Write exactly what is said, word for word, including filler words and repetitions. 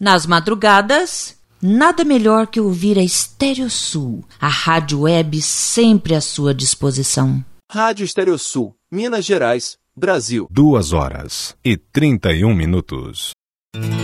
Nas madrugadas, nada melhor que ouvir a Stereosul, a rádio web sempre à sua disposição. Rádio Stereosul, Minas Gerais, Brasil. Duas horas e trinta e um minutos.